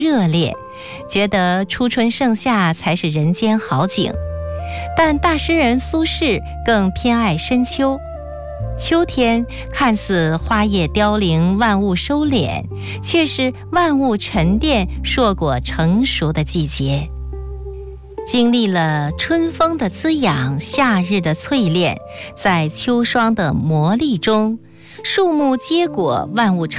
热烈，觉得初春盛夏才是人间好景。但大诗人苏轼更偏爱深秋。秋天看似花叶凋零，万物收敛，却是万物沉淀、硕果成熟的季节。经历了春风的滋养，夏日的淬炼，在秋霜的磨砺中，树木结果，万物成